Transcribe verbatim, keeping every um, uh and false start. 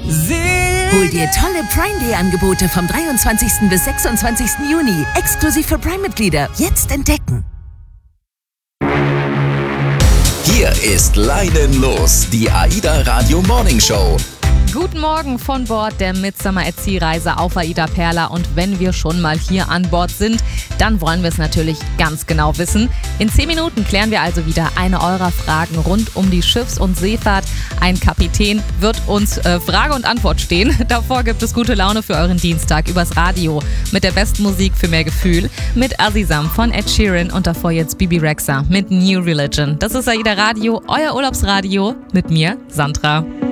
Hol dir tolle Prime Day Angebote vom dreiundzwanzigsten bis sechsundzwanzigsten Juni. Exklusiv für Prime-Mitglieder. Jetzt entdecken. Hier ist Leinen los, die AIDA Radio Morning Show. Guten Morgen von Bord der Midsummer at Sea Reise auf AIDA Perla. Und wenn wir schon mal hier an Bord sind, dann wollen wir es natürlich ganz genau wissen. In zehn Minuten klären wir also wieder eine eurer Fragen rund um die Schiffs- und Seefahrt. Ein Kapitän wird uns äh, Frage und Antwort stehen. Davor gibt es gute Laune für euren Dienstag übers Radio mit der besten Musik für mehr Gefühl, mit Azizam von Ed Sheeran und davor jetzt Bibi Rexha mit New Religion. Das ist AIDA Radio, euer Urlaubsradio mit mir, Sandra.